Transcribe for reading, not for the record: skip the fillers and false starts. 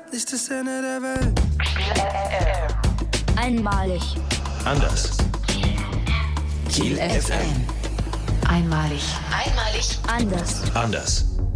nicht das Ende der Welt. Einmalig. Anders. Kiel FM. Einmalig. Einmalig. Anders. Anders.